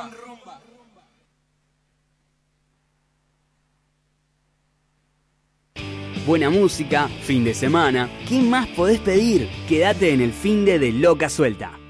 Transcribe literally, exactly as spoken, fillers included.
Buena música, fin de semana. ¿Qué más podés pedir? Quédate en el finde de Loca Suelta.